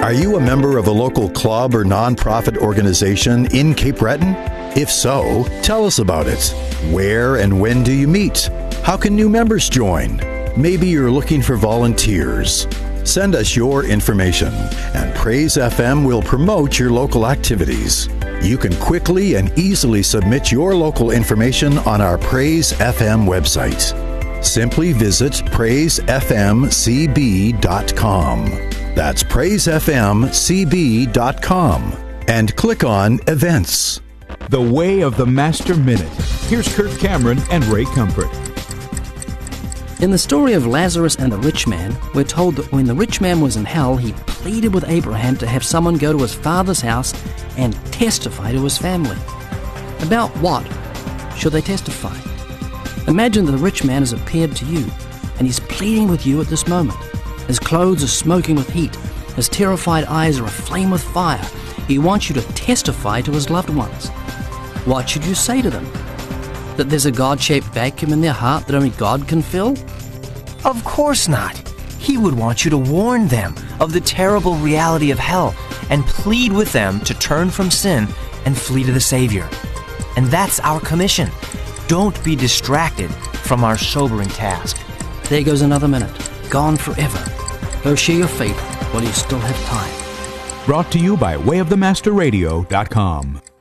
Are you a member of a local club or nonprofit organization in Cape Breton? If so, tell us about it. Where and when do you meet? How can new members join? Maybe you're looking for volunteers. Send us your information, and Praise FM will promote your local activities. You can quickly and easily submit your local information on our Praise FM website. Simply visit praisefmcb.com. That's praisefmcb.com and click on Events. The Way of the Master Minute. Here's Kirk Cameron and Ray Comfort. In the story of Lazarus and the rich man, we're told that when the rich man was in hell, he pleaded with Abraham to have someone go to his father's house and testify to his family. About what should they testify? Imagine that the rich man has appeared to you, and he's pleading with you at this moment. His clothes are smoking with heat. His terrified eyes are aflame with fire. He wants you to testify to his loved ones. What should you say to them? That there's a God-shaped vacuum in their heart that only God can fill? Of course not. He would want you to warn them of the terrible reality of hell and plead with them to turn from sin and flee to the Savior. And that's our commission. Don't be distracted from our sobering task. There goes another minute, gone forever. Go share your faith while you still have time. Brought to you by wayofthemasterradio.com.